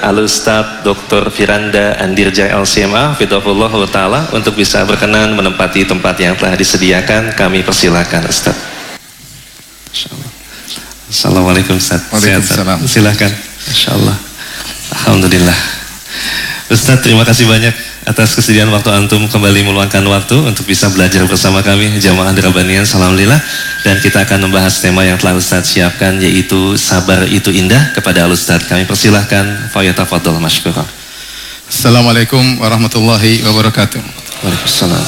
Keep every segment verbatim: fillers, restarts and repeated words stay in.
Al-Ustadz Doktor Firanda Andirja L C M A Fidhahullah Ta'ala untuk bisa berkenan menempati tempat yang telah disediakan. Kami persilakan Ustadz. Assalamualaikum Ustadz. Waalaikumsalam. Silakan. Insyaallah. Alhamdulillah. Ustadz, terima kasih banyak atas kesediaan waktu antum kembali meluangkan waktu untuk bisa belajar bersama kami Jamaah Drabaniyah. Alhamdulillah. Dan kita akan membahas tema yang telah Ustadz siapkan, yaitu sabar itu indah. Kepada Al-Ustadz kami persilahkan, fayatafadhal masykuran. Assalamualaikum warahmatullahi wabarakatuh. Waalaikumsalam.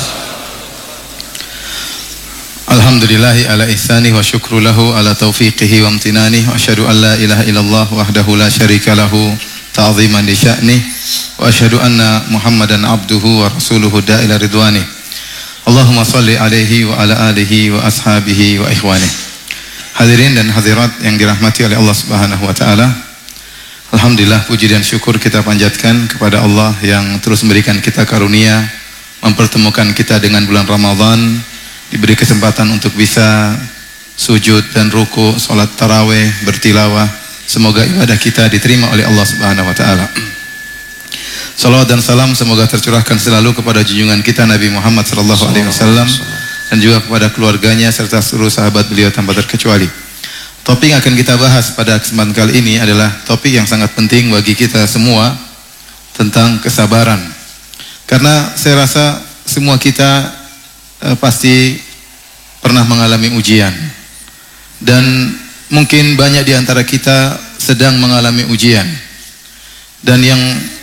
Alhamdulillahi ala ihsani wa syukru lahu ala taufiqihi wa amtinani wa asyhadu an la ilaha illallah wahdahu la syarika lahu ta'ziman li sya'ni wa asyhadu anna Muhammadan abduhu wa rasuluhu da'ila ridwani. Allahumma salli alaihi wa ala alihi wa ashabihi wa ikhwani. Hadirin dan hadirat yang dirahmati oleh Allah Subhanahu wa taala. Alhamdulillah, puji dan syukur kita panjatkan kepada Allah yang terus memberikan kita karunia, mempertemukan kita dengan bulan Ramadan, diberi kesempatan untuk bisa sujud dan ruku, salat tarawih, bertilawah. Semoga ibadah kita diterima oleh Allah Subhanahu wa taala. Salawat dan salam semoga tercurahkan selalu kepada junjungan kita Nabi Muhammad sallallahu alaihi wasallam dan juga kepada keluarganya serta seluruh sahabat beliau tanpa terkecuali. Topik yang akan kita bahas pada kesempatan kali ini adalah topik yang sangat penting bagi kita semua, tentang kesabaran. Karena saya rasa semua kita eh, pasti pernah mengalami ujian, dan mungkin banyak di antara kita sedang mengalami ujian, dan yang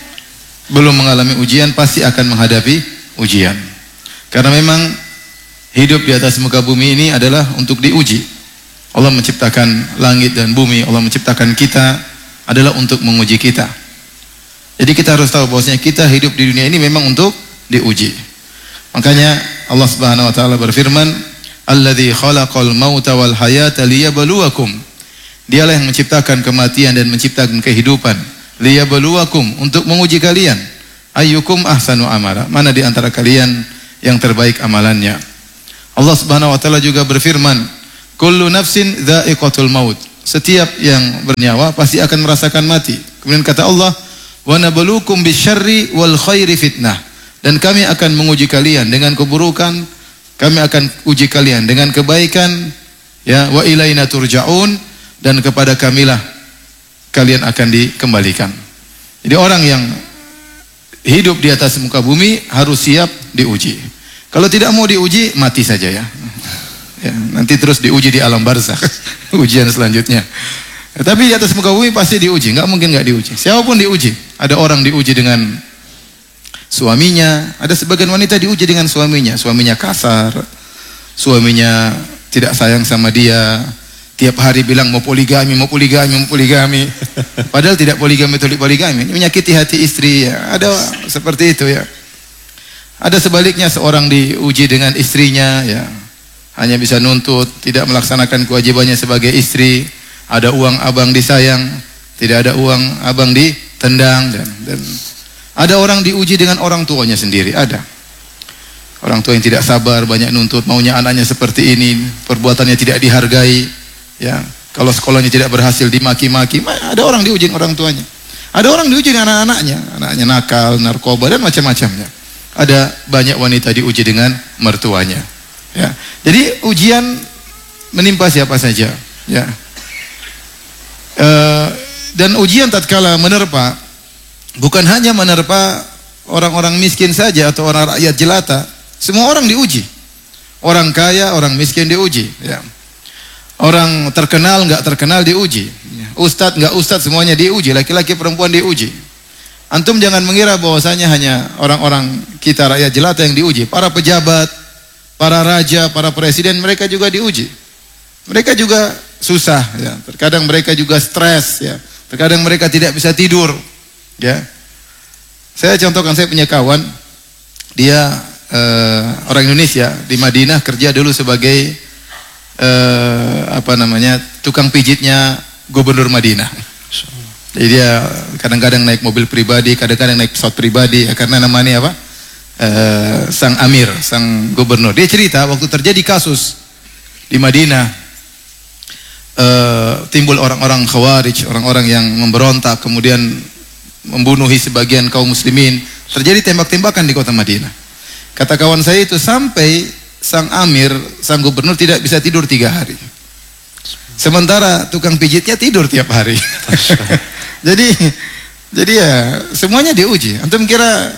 belum mengalami ujian pasti akan menghadapi ujian. Karena memang hidup di atas muka bumi ini adalah untuk diuji. Allah menciptakan langit dan bumi, Allah menciptakan kita adalah untuk menguji kita. Jadi kita harus tahu bahwasanya kita hidup di dunia ini memang untuk diuji. Makanya Allah Subhanahu wa taala berfirman, "Alladzi khalaqal mauta wal hayata liyabluwakum." Dialah yang menciptakan kematian dan menciptakan kehidupan. Liyabluwakum, untuk menguji kalian. Ayyukum ahsanu amala, mana di antara kalian yang terbaik amalannya. Allah Subhanahu wa taala juga berfirman, kullu nafsin dha'iqatul maut. Setiap yang bernyawa pasti akan merasakan mati. Kemudian kata Allah, wa nabluukum bisyarri wal khairi fitnah. Dan kami akan menguji kalian dengan keburukan, kami akan uji kalian dengan kebaikan, ya, wa ilaina turja'un, dan kepada kamilah kalian akan dikembalikan. Jadi orang yang hidup di atas muka bumi harus siap diuji. Kalau tidak mau diuji, mati saja ya. Ya, nanti terus diuji di alam barzakh, ujian selanjutnya. Ya, tapi di atas muka bumi pasti diuji, nggak mungkin nggak diuji. Siapapun diuji. Ada orang diuji dengan suaminya, ada sebagian wanita diuji dengan suaminya. Suaminya kasar, suaminya tidak sayang sama dia. Tiap hari bilang mau poligami, mau poligami, mau poligami. Padahal tidak poligami, tidak poligami. Ini menyakiti hati istri ya. Ada seperti itu ya. Ada sebaliknya, seorang diuji dengan istrinya ya. Hanya bisa nuntut, tidak melaksanakan kewajibannya sebagai istri. Ada uang abang disayang, tidak ada uang abang ditendang. Dan, dan ada orang diuji dengan orang tuanya sendiri, ada. Orang tua yang tidak sabar, banyak nuntut, maunya anaknya seperti ini, perbuatannya tidak dihargai. Ya, kalau sekolahnya tidak berhasil dimaki-maki, ada orang diuji dengan orang tuanya. Ada orang diuji dengan anak-anaknya, anaknya nakal, narkoba dan macam-macamnya. Ada banyak wanita diuji dengan mertuanya. Ya, jadi ujian menimpa siapa saja. Ya, e, dan ujian tatkala menerpa, bukan hanya menerpa orang-orang miskin saja atau orang rakyat jelata. Semua orang diuji. Orang kaya, orang miskin diuji. Ya. Orang terkenal, nggak terkenal diuji. Ustadz, nggak ustadz, semuanya diuji. Laki-laki, perempuan diuji. Antum jangan mengira bahwasanya hanya orang-orang kita rakyat jelata yang diuji. Para pejabat, para raja, para presiden, mereka juga diuji. Mereka juga susah. Ya. Terkadang mereka juga stres. Ya. Terkadang mereka tidak bisa tidur. Ya. Saya contohkan, saya punya kawan, dia eh, orang Indonesia di Madinah, kerja dulu sebagai Uh, apa namanya tukang pijitnya gubernur Madinah. Jadi dia kadang-kadang naik mobil pribadi, kadang-kadang naik pesawat pribadi, ya, karena namanya apa? Uh, sang amir, sang gubernur. Dia cerita waktu terjadi kasus di Madinah, uh, timbul orang-orang khawarij, orang-orang yang memberontak, kemudian membunuhi sebagian kaum muslimin. Terjadi tembak-tembakan di kota Madinah. Kata kawan saya itu sampai sang amir, sang gubernur tidak bisa tidur tiga hari. Sementara tukang pijitnya tidur tiap hari. Jadi jadi ya semuanya diuji. Antum kira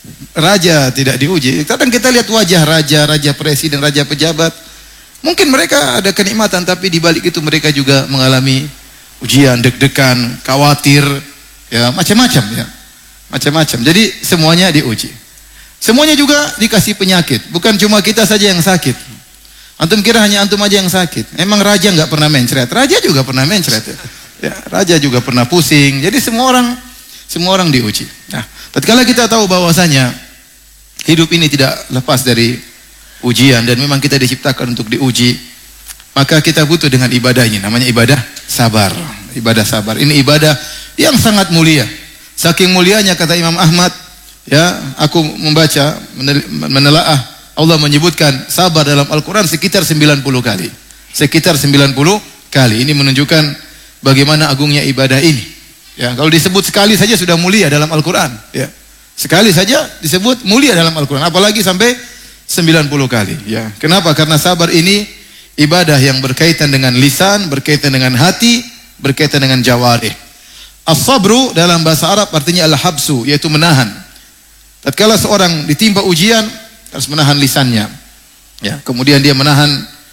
raja tidak diuji? Kadang kita lihat wajah raja, raja presiden, raja pejabat. Mungkin mereka ada kenikmatan, tapi di balik itu mereka juga mengalami ujian, deg-degan, khawatir, ya macam-macam ya. Macam-macam. Jadi semuanya diuji. Semuanya juga dikasih penyakit. Bukan cuma kita saja yang sakit. Antum kira hanya antum aja yang sakit. Emang raja nggak pernah mencret. Raja juga pernah mencret. Ya. Ya, raja juga pernah pusing. Jadi semua orang semua orang diuji. Nah, tatkala kita tahu bahwasanya hidup ini tidak lepas dari ujian dan memang kita diciptakan untuk diuji, maka kita butuh dengan ibadah ini. Namanya ibadah sabar. Ibadah sabar. Ini ibadah yang sangat mulia. Saking mulianya kata Imam Ahmad, ya, aku membaca menelaah Allah menyebutkan sabar dalam Al-Quran sekitar sembilan puluh kali. Sekitar sembilan puluh kali. Ini menunjukkan bagaimana agungnya ibadah ini. Ya, kalau disebut sekali saja sudah mulia dalam Al-Quran. Ya. Sekali saja disebut mulia dalam Al-Quran. Apalagi sampai sembilan puluh kali. Ya. Kenapa? Karena sabar ini ibadah yang berkaitan dengan lisan, berkaitan dengan hati, berkaitan dengan jawarih. As-sabru dalam bahasa Arab artinya al-habsu, yaitu menahan. Tatkala seorang ditimpa ujian, harus menahan lisannya. Ya, kemudian dia menahan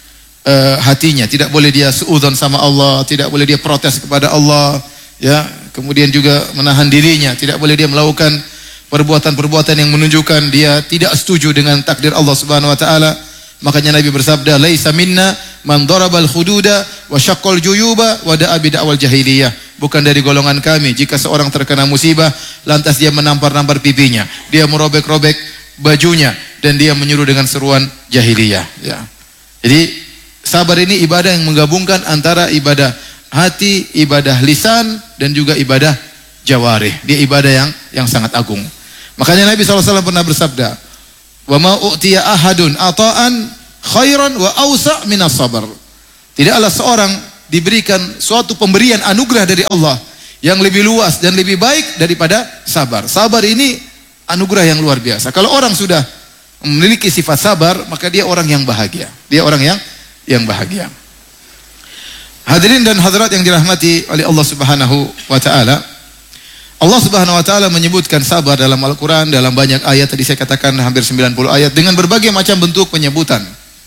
uh, hatinya, tidak boleh dia suudzon sama Allah, tidak boleh dia protes kepada Allah, ya. Kemudian juga menahan dirinya, tidak boleh dia melakukan perbuatan-perbuatan yang menunjukkan dia tidak setuju dengan takdir Allah Subhanahu wa taala. Makanya Nabi bersabda, "Laisa minna man darabal hududa wa syaqqal juyuba wa da'a bid'awal jahiliyah." Bukan dari golongan kami jika seorang terkena musibah lantas dia menampar-nampar pipinya, dia merobek-robek bajunya dan dia menyuruh dengan seruan jahiliyah, ya. Jadi sabar ini ibadah yang menggabungkan antara ibadah hati, ibadah lisan dan juga ibadah jawarih. Dia ibadah yang yang sangat agung. Makanya Nabi sallallahu alaihi wasallam pernah bersabda, "Wa ma u'tiya ahadun ata'an khairan wa awsa' minas sabar." Tidaklah seorang diberikan suatu pemberian anugerah dari Allah yang lebih luas dan lebih baik daripada sabar. Sabar ini anugerah yang luar biasa. Kalau orang sudah memiliki sifat sabar, maka dia orang yang bahagia. Dia orang yang yang bahagia. Hadirin dan hadirat yang dirahmati oleh Allah Subhanahu wa taala. Allah Subhanahu wa taala menyebutkan sabar dalam Al-Qur'an dalam banyak ayat. Tadi saya katakan hampir sembilan puluh ayat dengan berbagai macam bentuk penyebutan.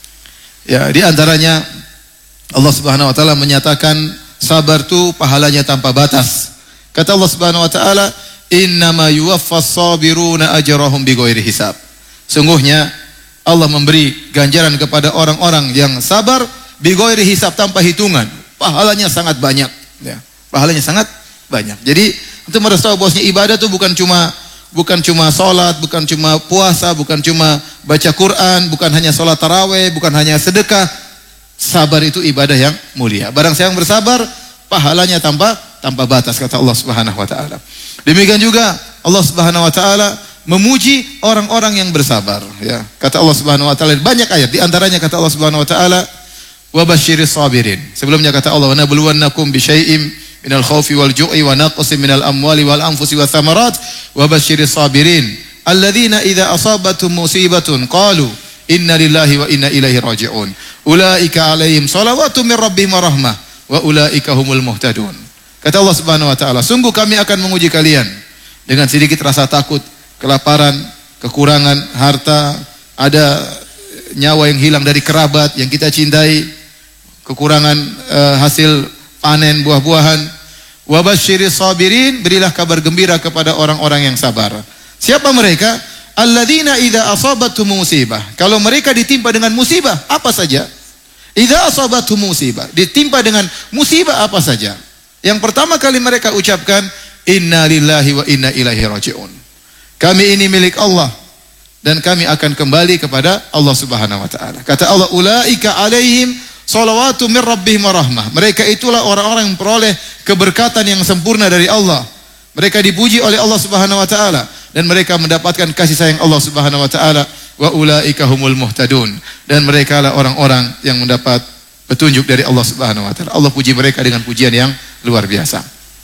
Ya, di antaranya Allah Subhanahu wa taala menyatakan sabar itu pahalanya tanpa batas. Kata Allah Subhanahu wa taala, "Innama yuwaffas sabiruna ajrahum bighairi hisab." Sungguhnya Allah memberi ganjaran kepada orang-orang yang sabar bighairi hisab, tanpa hitungan. Pahalanya sangat banyak, ya. Pahalanya sangat banyak. Jadi untuk harus tahu bahwasanya ibadah itu bukan cuma bukan cuma salat, bukan cuma puasa, bukan cuma baca Quran, bukan hanya salat tarawih, bukan hanya sedekah. Sabar itu ibadah yang mulia. Barang siapa yang bersabar, pahalanya tanpa tanpa batas, kata Allah Subhanahu wa taala. Demikian juga Allah Subhanahu wa taala memuji orang-orang yang bersabar, ya. Kata Allah Subhanahu wa taala banyak ayat, di antaranya kata Allah Subhanahu wa taala, "Wa basyiris sabirin." Sebelumnya kata Allah, "Wa nabluwannakum bi syai'im minal khaufi wal ju'i wa naqsin minal amwali wal anfusi wath thamarat wa basyiris sabirin alladzina idza asabathum musibatun qalu inna lillahi wa inna ilaihi raji'un. Ulaika alaihim salawatu min rabbihim wa rahmah wa ulaika humul muhtadun." Kata Allah Subhanahu wa taala, sungguh kami akan menguji kalian dengan sedikit rasa takut, kelaparan, kekurangan harta, ada nyawa yang hilang dari kerabat yang kita cintai, kekurangan uh, hasil panen buah-buahan. Wa basyiris sabirin, berilah kabar gembira kepada orang-orang yang sabar. Siapa mereka? Alladzina idza asabatuhum musibah. Kalau mereka ditimpa dengan musibah apa saja? Idza asabatuhum musibah, ditimpa dengan musibah apa saja? Yang pertama kali mereka ucapkan, inna lillahi wa inna ilaihi raji'un. Kami ini milik Allah dan kami akan kembali kepada Allah Subhanahu wa taala. Kata Allah, ulaika alaihim salawatu min rabbihim wa rahmah. Mereka itulah orang-orang yang memperoleh keberkatan yang sempurna dari Allah. Mereka dipuji oleh Allah Subhanahu wa taala dan mereka mendapatkan kasih sayang Allah Subhanahu wa taala. Wa ulaika humul muhtadun, dan mereka lah orang-orang yang mendapat petunjuk dari Allah Subhanahu wa taala. Allah puji mereka dengan pujian yang luar biasa.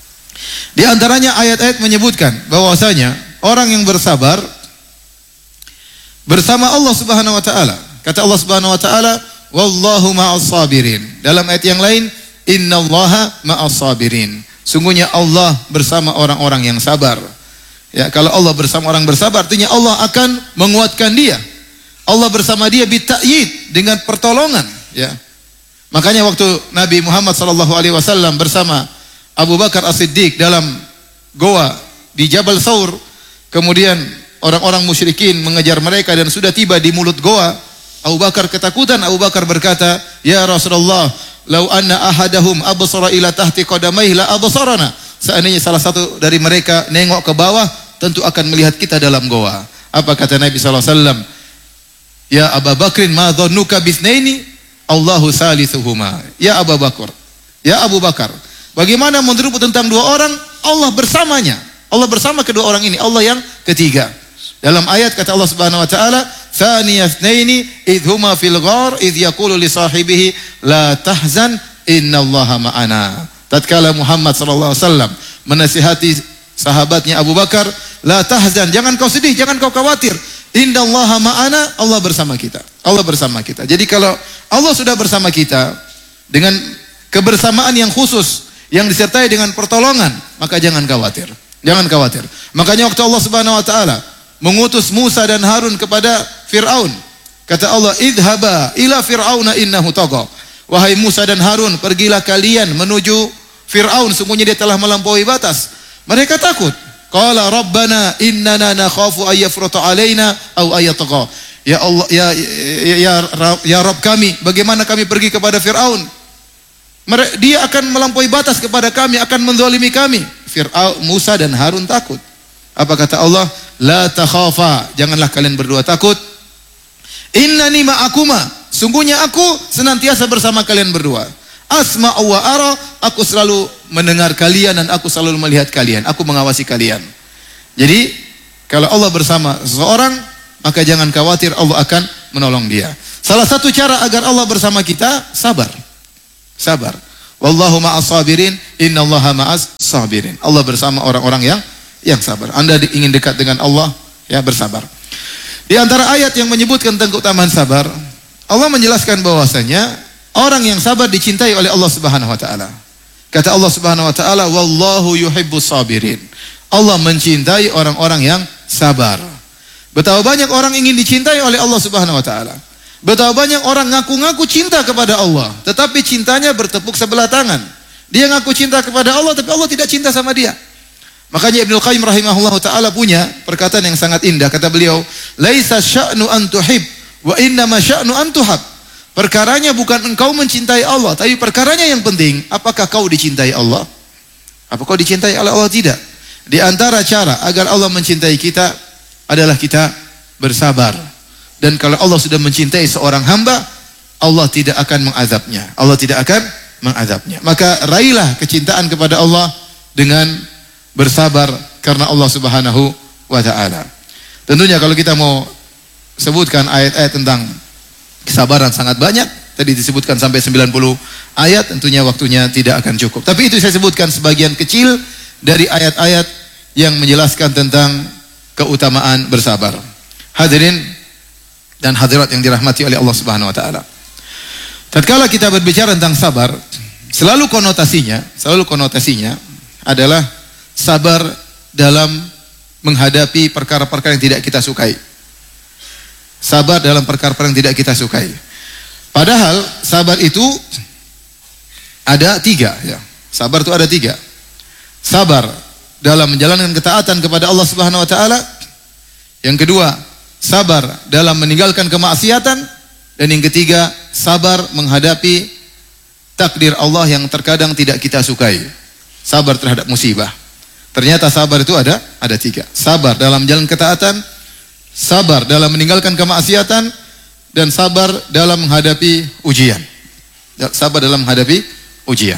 Di antaranya ayat-ayat menyebutkan bahwasanya orang yang bersabar bersama Allah Subhanahu wa taala. Kata Allah Subhanahu wa taala, "Wallahu ma'as sabirin." Dalam ayat yang lain, "Innallaha ma'as sabirin." Sungguhnya Allah bersama orang-orang yang sabar. Ya, kalau Allah bersama orang bersabar, artinya Allah akan menguatkan dia. Allah bersama dia bita'yid, dengan pertolongan, ya. Makanya waktu Nabi Muhammad sallallahu alaihi wasallam bersama Abu Bakar As-Siddiq dalam goa di Jabal Thawr, kemudian orang-orang musyrikin mengejar mereka dan sudah tiba di mulut goa, Abu Bakar ketakutan. Abu Bakar berkata, "Ya Rasulullah, lau anna ahadahum absara ila tahti qadamaihi la absarana." Seandainya salah satu dari mereka nengok ke bawah, tentu akan melihat kita dalam goa. Apa kata Nabi sallallahu alaihi wasallam? "Ya Abu Bakrin, ma dhannuka bisnaini? Allahu salisuhuma." Ya Abu Bakar, ya Abu Bakar, bagaimana menurutmu tentang dua orang? Allah bersamanya. Allah bersama kedua orang ini. Allah yang ketiga. Dalam ayat kata Allah Subhanahu wa taala, "Tsaniyasnaini idh huma fil ghar idh yaqulu li sahibihi la tahzan innallaha ma'ana." Tatkala Muhammad sallallahu alaihi wasallam menasihati sahabatnya Abu Bakar, "La tahzan, jangan kau sedih, jangan kau khawatir. Innallaha ma'ana, Allah bersama kita." Allah bersama kita. Jadi kalau Allah sudah bersama kita dengan kebersamaan yang khusus yang disertai dengan pertolongan, maka jangan khawatir. Jangan khawatir. Makanya waktu Allah Subhanahu wa taala mengutus Musa dan Harun kepada Fir'aun, kata Allah, "Idhaba ila fir'auna innahu tagha." Wahai Musa dan Harun, pergilah kalian menuju Fir'aun, sungguhnya dia telah melampaui batas. Mereka takut. Qala rabbana innana nakhafu ay yafruta alaina aw ay yatagha. Ya Allah, ya ya ya, ya Rabb kami, bagaimana kami pergi kepada Fir'aun? Dia akan melampaui batas kepada kami, akan menzalimi kami. Fir'aun, Musa dan Harun takut. Apa kata Allah? La takhafa, janganlah kalian berdua takut. Innani ma'akuma, sungguhnya aku senantiasa bersama kalian berdua. Asma'u wa ara, aku selalu mendengar kalian dan aku selalu melihat kalian, aku mengawasi kalian. Jadi kalau Allah bersama seseorang, maka jangan khawatir, Allah akan menolong dia. Salah satu cara agar Allah bersama kita, sabar. Sabar. Wallahu ma'as sabirin, innallaha ma'as sabirin. Allah bersama orang-orang yang yang sabar. Anda ingin dekat dengan Allah, ya bersabar. Di antara ayat yang menyebutkan tentang keutamaan sabar, Allah menjelaskan bahwasanya orang yang sabar dicintai oleh Allah Subhanahu wa taala. Kata Allah Subhanahu wa taala, "Wallahu yuhibbus sabirin." Allah mencintai orang-orang yang sabar. Betapa banyak orang ingin dicintai oleh Allah Subhanahu wa taala. Betapa banyak orang ngaku-ngaku cinta kepada Allah, tetapi cintanya bertepuk sebelah tangan. Dia ngaku cinta kepada Allah, tapi Allah tidak cinta sama dia. Makanya Ibnu Qayyim rahimahullah ta'ala punya perkataan yang sangat indah. Kata beliau, "Laisa sya'nu an tuhib, wa innama sya'nu an tuhab." Perkaranya bukan engkau mencintai Allah, tapi perkaranya yang penting, apakah kau dicintai Allah? Apa kau dicintai oleh Allah? Tidak. Di antara cara agar Allah mencintai kita adalah kita bersabar. Dan kalau Allah sudah mencintai seorang hamba, Allah tidak akan mengazabnya. Allah tidak akan mengazabnya. Maka raihlah kecintaan kepada Allah dengan bersabar karena Allah Subhanahu wa taala. Tentunya kalau kita mau sebutkan ayat-ayat tentang kesabaran sangat banyak. Tadi disebutkan sampai sembilan puluh ayat, tentunya waktunya tidak akan cukup. Tapi itu saya sebutkan sebagian kecil dari ayat-ayat yang menjelaskan tentang keutamaan bersabar. Hadirin dan hadirat yang dirahmati oleh Allah Subhanahu wa taala. Tatkala kita berbicara tentang sabar, selalu konotasinya, selalu konotasinya adalah sabar dalam menghadapi perkara-perkara yang tidak kita sukai. Sabar dalam perkara-perkara yang tidak kita sukai. Padahal sabar itu ada tiga, ya. Sabar itu ada tiga. Sabar dalam menjalankan ketaatan kepada Allah Subhanahu wa taala. Yang kedua, sabar dalam meninggalkan kemaksiatan, dan yang ketiga, sabar menghadapi takdir Allah yang terkadang tidak kita sukai. Sabar terhadap musibah. Ternyata sabar itu ada ada tiga. Sabar dalam jalan ketaatan, sabar dalam meninggalkan kemaksiatan, dan sabar dalam menghadapi ujian. Sabar dalam menghadapi ujian.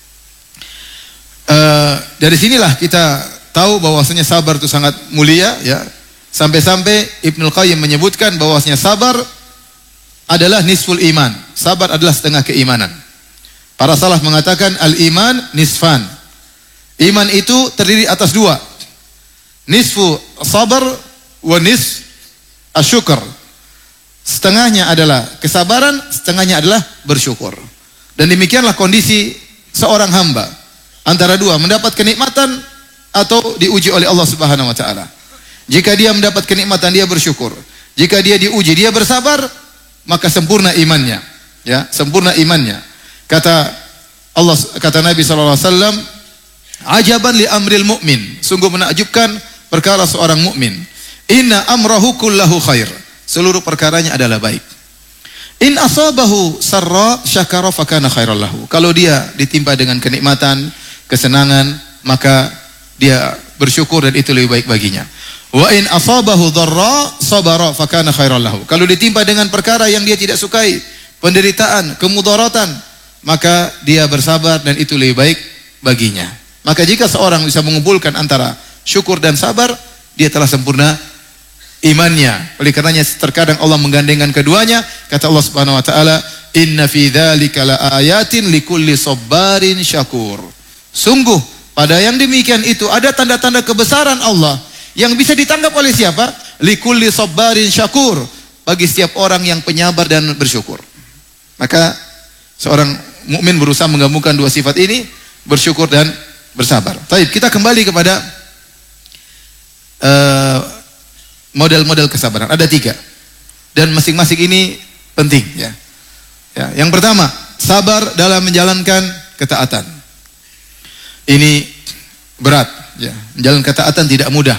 Uh, dari sinilah kita tahu bahwasanya sabar itu sangat mulia, ya. Sampai-sampai Ibnu Qayyim menyebutkan bahwasanya sabar adalah nisful iman. Sabar adalah setengah keimanan. Para salaf mengatakan al-iman nisfan. Iman itu terdiri atas dua. Nisfu sabar wa nisf asyukur. Setengahnya adalah kesabaran, setengahnya adalah bersyukur. Dan demikianlah kondisi seorang hamba. Antara dua, mendapat kenikmatan atau diuji oleh Allah Subhanahu wa taala. Jika dia mendapat kenikmatan, dia bersyukur. Jika dia diuji, dia bersabar, maka sempurna imannya. Ya, sempurna imannya. Kata Allah, kata Nabi sallallahu alaihi wasallam, "Ajaban li amril mu'min." Sungguh menakjubkan perkara seorang mukmin. Inna amrahu kullahu khair. Seluruh perkaranya adalah baik. In asabahu sarra syakara fakana khairal lahu. Kalau dia ditimpa dengan kenikmatan, kesenangan, maka dia bersyukur dan itu lebih baik baginya. Wa in asabahu dharra sabara fakana khairal lahu. Kalau ditimpa dengan perkara yang dia tidak sukai, penderitaan, kemudaratan, maka dia bersabar dan itu lebih baik baginya. Maka jika seorang bisa mengumpulkan antara syukur dan sabar, dia telah sempurna imannya. Oleh karenanya terkadang Allah menggandengkan keduanya. Kata Allah Subhanahu wa taala, "Inna fi dzalika laayatin likulli sabarin syakur." Sungguh pada yang demikian itu ada tanda-tanda kebesaran Allah yang bisa ditangkap oleh siapa? Likulli sabarin syakur, bagi setiap orang yang penyabar dan bersyukur. Maka seorang mukmin berusaha menggabungkan dua sifat ini, bersyukur dan bersabar. Baik, kita kembali kepada uh, model-model kesabaran. Ada tiga. Dan masing-masing ini penting. Ya. Ya. Yang pertama, sabar dalam menjalankan ketaatan. Ini berat. Ya. Menjalankan ketaatan tidak mudah.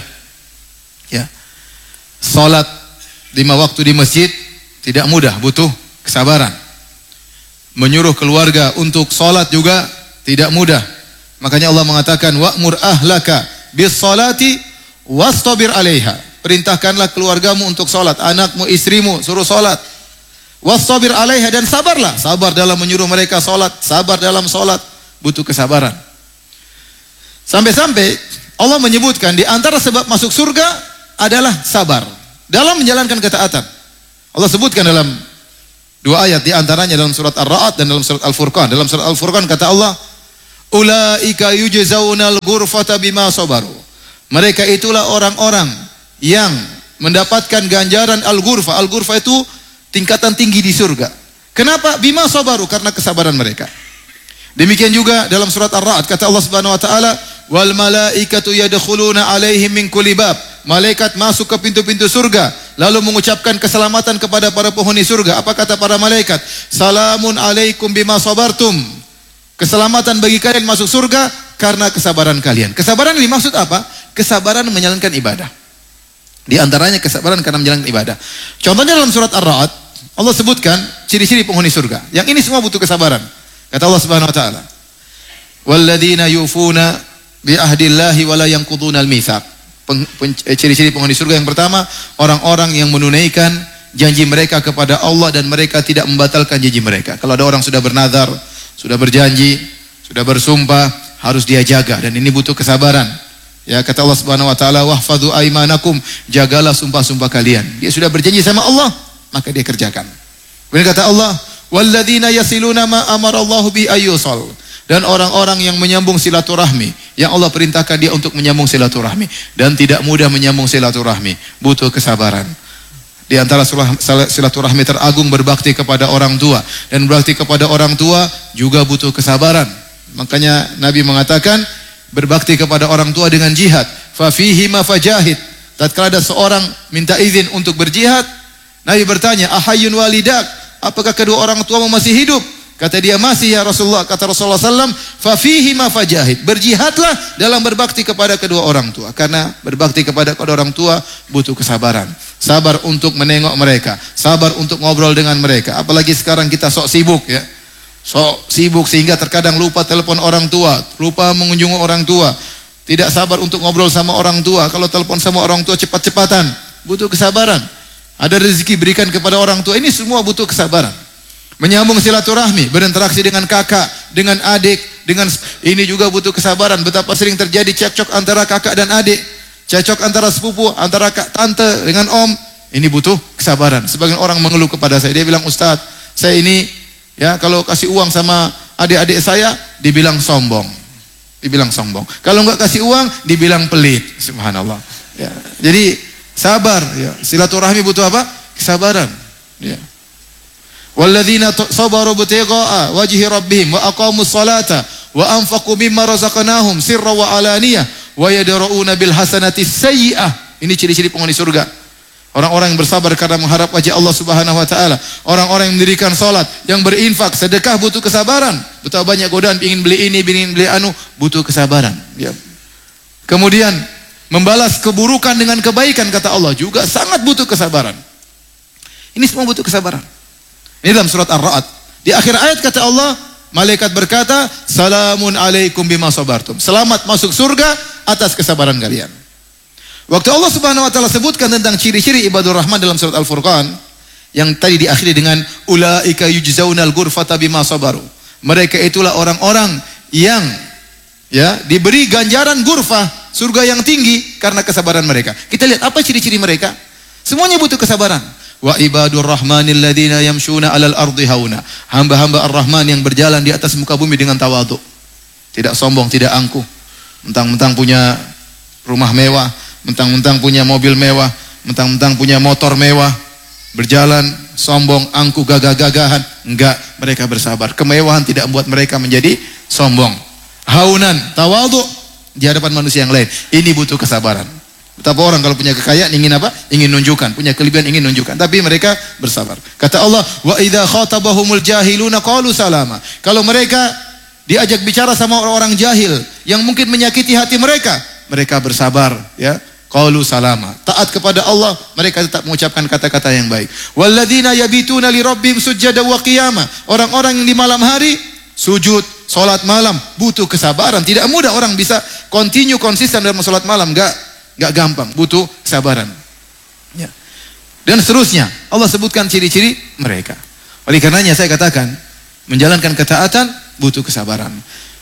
Ya. Salat lima waktu di masjid tidak mudah, butuh kesabaran. Menyuruh keluarga untuk salat juga tidak mudah. Makanya Allah mengatakan, wa'mur ahlaka bis salati wastabir alaiha. Perintahkanlah keluargamu untuk salat, anakmu, istrimu, suruh salat. Wastabir alaiha, dan sabarlah. Sabar dalam menyuruh mereka salat, sabar dalam salat, butuh kesabaran. Sampai-sampai Allah menyebutkan di antara sebab masuk surga adalah sabar dalam menjalankan ketaatan. Allah sebutkan dalam dua ayat, di antaranya dalam surat Ar-Ra'd dan dalam surat Al-Furqan. Dalam surat Al-Furqan kata Allah, "Ulaika yujzaunal ghurfata bima sabaru." Mereka itulah orang-orang yang mendapatkan ganjaran al-ghurfa. Al-ghurfa itu tingkatan tinggi di surga. Kenapa? Bima sabaru, karena kesabaran mereka. Demikian juga dalam surat Ar-Ra'd kata Allah Subhanahu wa taala, "Wal malaikatu yadkhuluna 'alaihim min kulli bab." Malaikat masuk ke pintu-pintu surga lalu mengucapkan keselamatan kepada para penghuni surga. Apa kata para malaikat? "Salamun 'alaikum bima sabartum." Keselamatan bagi kalian masuk surga karena kesabaran kalian. Kesabaran yang dimaksud apa? Kesabaran menjalankan ibadah. Di antaranya kesabaran karena menjalankan ibadah. Contohnya dalam surat Ar-Ra'd, Allah sebutkan ciri-ciri penghuni surga. Yang ini semua butuh kesabaran. Kata Allah Subhanahu wa taala, "Walladzina yufuna bi ahdillahi wa la yanquduna al-mitsaq." Ciri-ciri penghuni surga yang pertama, orang-orang yang menunaikan janji mereka kepada Allah dan mereka tidak membatalkan janji mereka. Kalau ada orang sudah bernazar, sudah berjanji, sudah bersumpah, harus dia jaga, dan ini butuh kesabaran. Ya, kata Allah Subhanahu wa taala, "Wahfadzu aimanakum." Jagalah sumpah-sumpah kalian. Dia sudah berjanji sama Allah, maka dia kerjakan. Kemudian kata Allah, "Walladzina yasiluna ma amarallahu bi ayyusal." Dan orang-orang yang menyambung silaturahmi, yang Allah perintahkan dia untuk menyambung silaturahmi, dan tidak mudah menyambung silaturahmi, butuh kesabaran. Di antara silaturahmi teragung berbakti kepada orang tua, dan berbakti kepada orang tua juga butuh kesabaran. Makanya Nabi mengatakan, berbakti kepada orang tua dengan jihad, fa fihi ma fajahid. Tatkala ada seorang minta izin untuk berjihad, Nabi bertanya, "Ahayyun walidak?" Apakah kedua orang tuamu masih hidup? Kata dia, "Masih ya Rasulullah." Kata Rasulullah sallallahu alaihi wasallam, "Fa fihi ma fajahid." Berjihadlah dalam berbakti kepada kedua orang tua, karena berbakti kepada kedua orang tua butuh kesabaran. Sabar untuk menengok mereka, sabar untuk ngobrol dengan mereka. Apalagi sekarang kita sok sibuk ya. Sok sibuk sehingga terkadang lupa telepon orang tua, lupa mengunjungi orang tua, tidak sabar untuk ngobrol sama orang tua. Kalau telepon sama orang tua cepat-cepatan, butuh kesabaran. Ada rezeki berikan kepada orang tua, ini semua butuh kesabaran. Menyambung silaturahmi, berinteraksi dengan kakak, dengan adik, dengan ini juga butuh kesabaran. Betapa sering terjadi cekcok antara kakak dan adik, cekcok antara sepupu, antara kak, tante dengan om. Ini butuh kesabaran. Sebagian orang mengeluh kepada saya, dia bilang, "Ustaz, saya ini ya kalau kasih uang sama adik-adik saya dibilang sombong." dibilang sombong. Kalau enggak kasih uang, dibilang pelit. Subhanallah. Ya. Jadi sabar. Ya. Silaturahmi butuh apa? Kesabaran. Ya. Walladzina sabaru butiqa'a wajhi rabbihim wa aqamus salata wa anfaqu mimma razaqnahum sirra wa alaniyah wa yadra'una bil hasanati sayyi'ah. Ini ciri-ciri penghuni surga. Orang-orang yang bersabar karena mengharap wajah Allah Subhanahu wa taala. Orang-orang yang mendirikan salat, yang berinfak, sedekah butuh kesabaran. Betapa banyak godaan ingin beli ini, ingin beli anu, butuh kesabaran. Ya. Kemudian membalas keburukan dengan kebaikan kata Allah juga sangat butuh kesabaran. Ini semua butuh kesabaran. Ini dalam surat Ar-Ra'd. Di akhir ayat kata Allah, malaikat berkata, "Salamun alaikum bima sabartum." Selamat masuk surga atas kesabaran kalian. Waktu Allah Subhanahu wa taala sebutkan tentang ciri-ciri ibadur rahman dalam surat Al-Furqan yang tadi diakhiri dengan ulaika yujzaunal ghurfata bima sabaru. Mereka itulah orang-orang yang ya diberi ganjaran ghurfah, surga yang tinggi karena kesabaran mereka. Kita lihat apa ciri-ciri mereka? Semuanya butuh kesabaran. Wa ibadur rahmanil ladzina yamshuna 'alal ardi hauna. Hamba-hamba Ar-Rahman yang berjalan di atas muka bumi dengan tawadhu. Tidak sombong, tidak angkuh. Mentang-mentang punya rumah mewah, mentang-mentang punya mobil mewah, mentang-mentang punya motor mewah, berjalan sombong, angkuh, gagah-gagahan. Enggak, mereka bersabar. Kemewahan tidak membuat mereka menjadi sombong. Haunan, tawadhu di hadapan manusia yang lain. Ini butuh kesabaran. Betapa orang kalau punya kekayaan ingin apa? Ingin nunjukkan, punya kelebihan ingin nunjukkan. Tapi mereka bersabar. Kata Allah, wa idza khatabahumul jahiluna qalu salama. Kalau mereka diajak bicara sama orang-orang jahil yang mungkin menyakiti hati mereka, mereka bersabar, ya. Qalu salama. Taat kepada Allah, mereka tetap mengucapkan kata-kata yang baik. Walladzina yabituna li rabbihim sujada wa qiyama. Orang-orang yang di malam hari sujud, salat malam, butuh kesabaran. Tidak mudah orang bisa continue konsisten dalam salat malam, enggak enggak gampang, butuh kesabaran. Ya. Dan seterusnya, Allah sebutkan ciri-ciri mereka. Oleh karenanya saya katakan, menjalankan ketaatan butuh kesabaran.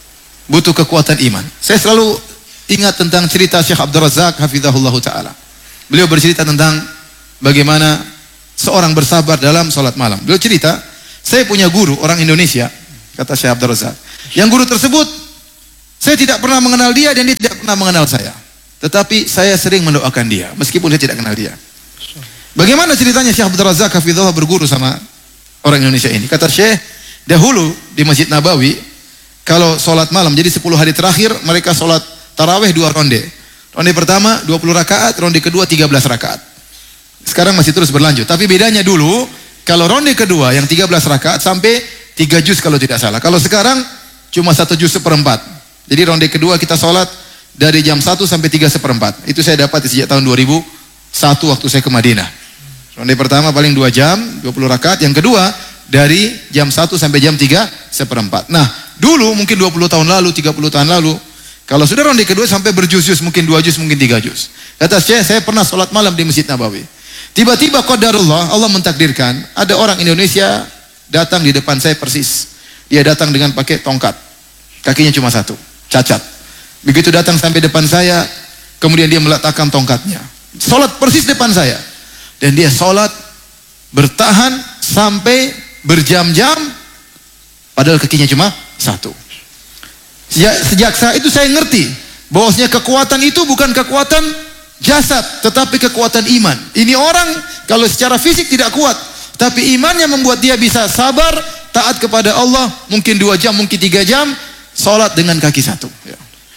Butuh kekuatan iman. Saya selalu ingat tentang cerita Syekh Abdul Razak hafizahullah taala. Beliau bercerita tentang bagaimana seorang bersabar dalam salat malam. Beliau cerita, saya punya guru orang Indonesia, kata Syekh Abdul Razak. Yang guru tersebut saya tidak pernah mengenal dia dan dia tidak pernah mengenal saya. Tetapi saya sering mendoakan dia meskipun saya tidak kenal dia. Bagaimana ceritanya Syekh Abdul Razak hafizahullah berguru sama orang Indonesia ini? Kata Syekh, dahulu di Masjid Nabawi kalau salat malam, jadi sepuluh hari terakhir mereka salat tarawih dua ronde. Ronde pertama dua puluh rakaat, ronde kedua tiga belas rakaat. Sekarang masih terus berlanjut. Tapi bedanya dulu, kalau ronde kedua yang tiga belas rakaat sampai tiga juz kalau tidak salah. Kalau sekarang cuma satu juz seperempat. Jadi ronde kedua kita sholat dari jam satu sampai tiga seperempat. Itu saya dapat sejak tahun dua ribu satu waktu saya ke Madinah. Ronde pertama paling dua jam, dua puluh rakaat. Yang kedua dari jam satu sampai jam tiga seperempat. Nah, dulu mungkin dua puluh tahun lalu, tiga puluh tahun lalu, kalau sudah ronde kedua sampai berjuz-juz, mungkin dua juz, mungkin tiga juz. Kata saya, saya pernah sholat malam di Masjid Nabawi. Tiba-tiba qadarullah, Allah mentakdirkan, ada orang Indonesia datang di depan saya persis. Dia datang dengan pakai tongkat. Kakinya cuma satu, cacat. Begitu datang sampai depan saya, kemudian dia meletakkan tongkatnya. Sholat persis depan saya. Dan dia sholat bertahan sampai berjam-jam, padahal kakinya cuma satu. Sejak, sejak saat itu saya ngerti bahwasanya kekuatan itu bukan kekuatan jasad, tetapi kekuatan iman. Ini orang kalau secara fisik tidak kuat, tapi imannya membuat dia bisa sabar, taat kepada Allah, mungkin dua jam, mungkin tiga jam, sholat dengan kaki satu. Ya.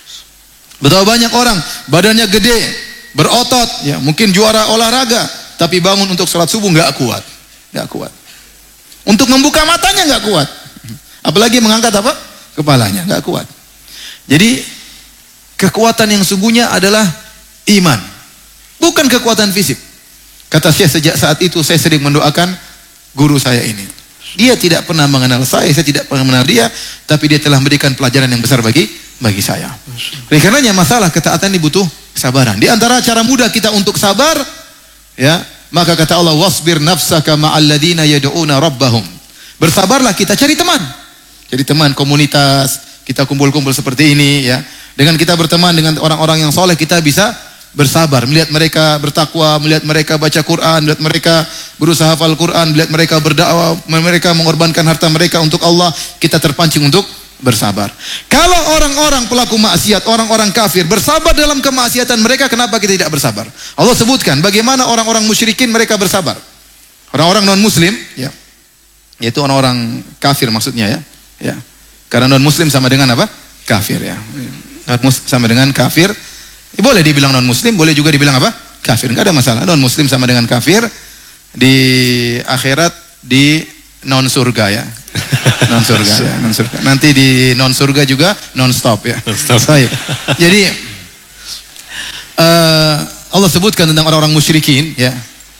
Betapa banyak orang badannya gede, berotot, ya mungkin juara olahraga, tapi bangun untuk sholat subuh nggak kuat, nggak kuat. Untuk membuka matanya nggak kuat, apalagi mengangkat apa kepalanya nggak kuat. Jadi kekuatan yang sungguhnya adalah iman, bukan kekuatan fisik. Kata Syekh, sejak saat itu saya sering mendoakan guru saya ini. Dia tidak pernah mengenal saya, saya tidak pernah mengenal dia, tapi dia telah memberikan pelajaran yang besar bagi bagi saya. Oleh karenanya masalah ketaatan ini butuh kesabaran. Di antara cara mudah kita untuk sabar, ya, maka kata Allah, wasbir nafsaka ma'al ladzina yad'una rabbahum. Bersabarlah, kita cari teman. Jadi teman komunitas, kita kumpul-kumpul seperti ini, ya. Dengan kita berteman dengan orang-orang yang soleh, kita bisa bersabar, melihat mereka bertakwa, melihat mereka baca Quran, melihat mereka berusaha hafal Quran, melihat mereka berdakwah, mereka mengorbankan harta mereka untuk Allah, kita terpancing untuk bersabar. Kalau orang-orang pelaku maksiat, orang-orang kafir bersabar dalam kemaksiatan mereka, kenapa kita tidak bersabar? Allah sebutkan bagaimana orang-orang musyrikin mereka bersabar. Orang-orang non-muslim, ya, yaitu orang-orang kafir maksudnya ya, ya. Karena non-muslim sama dengan apa? Kafir ya. Non-muslim sama dengan kafir. Boleh dibilang non-muslim, boleh juga dibilang apa? Kafir. Enggak ada masalah. Non-muslim sama dengan kafir. Di akhirat di non surga ya. Non surga ya, non surga. Nanti di non surga juga non stop ya. Baik. Jadi uh, Allah sebutkan tentang orang-orang musyrikin ya.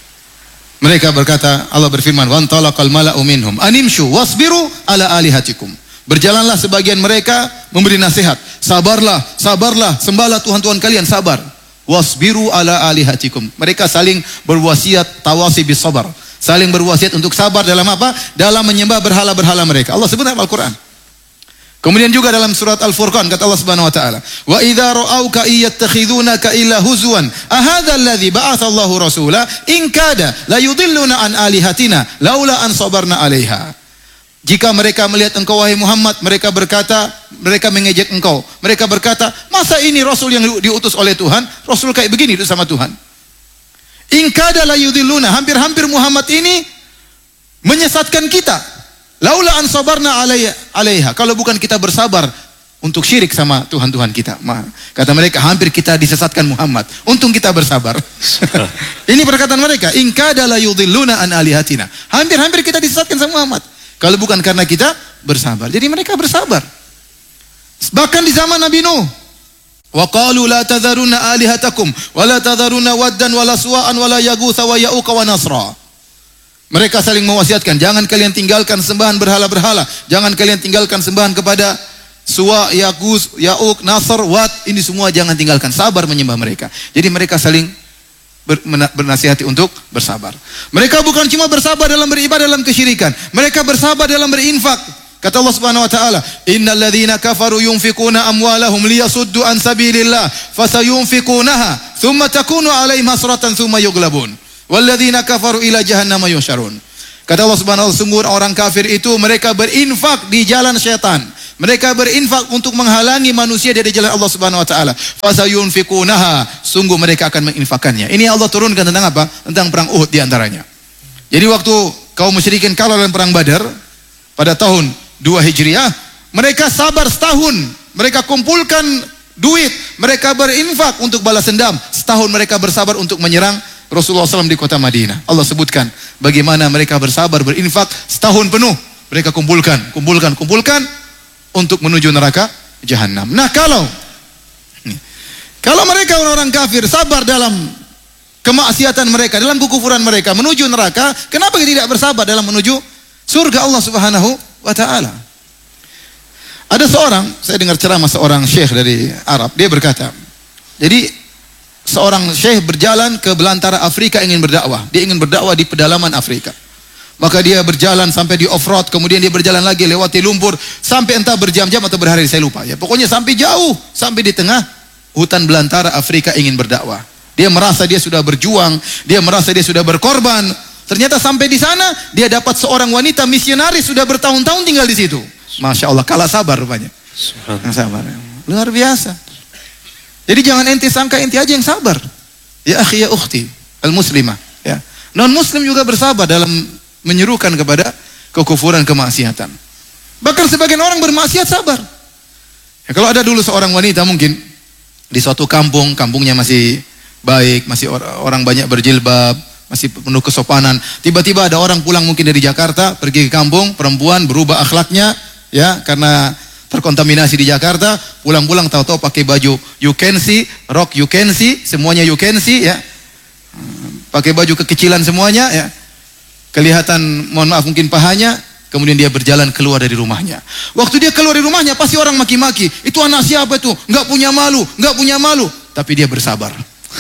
Mereka berkata, Allah berfirman, "Wan talaqal mala'u minhum animshu wasbiru ala alihatikum." Berjalanlah sebagian mereka memberi nasihat, sabarlah, sabarlah, sembahlah Tuhan-Tuhan kalian, sabar. Wasbiru ala alihatikum. Mereka saling berwasiat, tawasi bis sabar. Saling berwasiat untuk sabar dalam apa? Dalam menyembah berhala-berhala mereka. Allah sebut dalam Al-Quran. Kemudian juga dalam surat Al-Furqan kata Allah Subhanahu wa taala, "Wa idza ra'auka iyattakhidunaka illa huzwan, ahadha alladhi ba'atha Allahu rasula in kada la yudilluna an alihatina laula an sabarna 'alaiha." Jika mereka melihat engkau wahai Muhammad, mereka berkata, mereka mengejek engkau. Mereka berkata, masa ini Rasul yang diutus oleh Tuhan, Rasul kayak begini itu sama Tuhan. In kada la yudilluna, hampir-hampir Muhammad ini menyesatkan kita. Laula an sabarna 'alaiha, kalau bukan kita bersabar untuk syirik sama Tuhan-Tuhan kita. Kata mereka, hampir kita disesatkan Muhammad. Untung kita bersabar. Ini perkataan mereka, in kada la yudilluna an alihatina. Hampir-hampir kita disesatkan sama Muhammad. Kalau bukan karena kita bersabar. Jadi mereka bersabar. Bahkan di zaman Nabi Nuh. Wa qalu la tadharunna alihatakum wa la tadharunna waddan wa la suwa'an wa la yaghutsa wa ya'uqa wa nasra. Mereka saling mewasiatkan, jangan kalian tinggalkan sembahan berhala-berhala. Jangan kalian tinggalkan sembahan kepada Suwa, Yaghus, Ya'uq, Nasr, Wad. Ini semua jangan tinggalkan. Sabar menyembah mereka. Jadi mereka saling bernasihati untuk bersabar. Mereka bukan cuma bersabar dalam beribadah dalam kesyirikan. Mereka bersabar dalam berinfak. Kata Allah Subhanahu wa taala, "Innal ladzina kafaru yunfikuna amwalahum liyasuddu an sabilillah, fasayunfikunaha, thumma takunu 'alaihim hasratan thumma yughlabun. Wal ladzina kafaru ila jahannama yusyarun." Kata Allah Subhanahu wa taala, sungguh orang kafir itu mereka berinfak di jalan syaitan. Mereka berinfak untuk menghalangi manusia dari jalan Allah Subhanahu wa taala. Fasayunfikunaha, sungguh mereka akan menginfakannya. Ini Allah turunkan tentang apa? Tentang perang Uhud di antaranya. Jadi waktu kaum musyrikin kalah dalam perang Badar pada tahun dua Hijriah, mereka sabar setahun. Mereka kumpulkan duit, mereka berinfak untuk balas dendam. Setahun mereka bersabar untuk menyerang Rasulullah shallallahu alaihi wasallam di kota Madinah. Allah sebutkan bagaimana mereka bersabar berinfak setahun penuh. Mereka kumpulkan, kumpulkan, kumpulkan untuk menuju neraka jahanam. Nah, kalau kalau mereka orang-orang kafir sabar dalam kemaksiatan mereka, dalam kekufuran mereka menuju neraka, kenapa kita tidak bersabar dalam menuju surga Allah Subhanahu wa taala? Ada seorang, saya dengar ceramah seorang syekh dari Arab, dia berkata, jadi seorang syekh berjalan ke belantara Afrika ingin berdakwah. Dia ingin berdakwah di pedalaman Afrika. Maka dia berjalan sampai di off-road, kemudian dia berjalan lagi lewati lumpur, sampai entah berjam-jam atau berhari, saya lupa ya. Pokoknya sampai jauh, sampai di tengah hutan belantara Afrika ingin berdakwah. Dia merasa dia sudah berjuang, dia merasa dia sudah berkorban. Ternyata sampai di sana, dia dapat seorang wanita misionaris sudah bertahun-tahun tinggal di situ. Masya Allah, kalah sabar rupanya. Sabar, luar biasa. Jadi jangan ente sangka ente aja yang sabar. Ya akhi ya ukhti, al-muslimah. Ya. Non-muslim juga bersabar dalam menyerukan kepada kekufuran, kemaksiatan. Bahkan sebagian orang bermaksiat sabar. Ya, kalau ada dulu seorang wanita mungkin di suatu kampung, kampungnya masih baik, masih or orang banyak berjilbab, masih penuh kesopanan. Tiba-tiba ada orang pulang mungkin dari Jakarta, pergi ke kampung, perempuan berubah akhlaknya, ya karena terkontaminasi di Jakarta, pulang-pulang tahu-tahu pakai baju you can see, rok you can see, semuanya you can see, ya, pakai baju kekecilan semuanya, ya. Kelihatan, mohon maaf mungkin pahanya, kemudian dia berjalan keluar dari rumahnya. Waktu dia keluar dari rumahnya, pasti orang maki-maki. Itu anak siapa itu? Enggak punya malu, enggak punya malu. Tapi dia bersabar.